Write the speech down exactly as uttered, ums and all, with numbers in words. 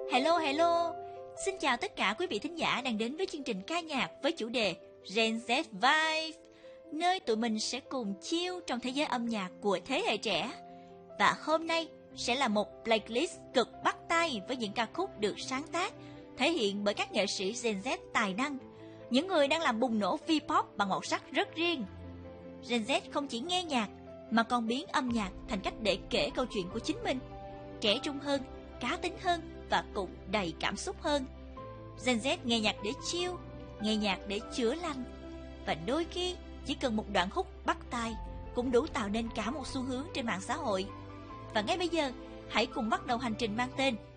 Hello hello, xin chào tất cả quý vị thính giả đang đến với chương trình ca nhạc với chủ đề Gen Z Vibe, nơi tụi mình sẽ cùng chill trong thế giới âm nhạc của thế hệ trẻ. Và hôm nay sẽ là một playlist cực bắt tai với những ca khúc được sáng tác, thể hiện bởi các nghệ sĩ Gen Z tài năng, những người đang làm bùng nổ V-pop bằng màu sắc rất riêng. Gen Z không chỉ nghe nhạc mà còn biến âm nhạc thành cách để kể câu chuyện của chính mình, trẻ trung hơn, cá tính hơn và cũng đầy cảm xúc hơn. Gen Z nghe nhạc để chill, nghe nhạc để chữa lành, và đôi khi chỉ cần một đoạn hook bắt tai cũng đủ tạo nên cả một xu hướng trên mạng xã hội. Và ngay bây giờ, hãy cùng bắt đầu hành trình mang tên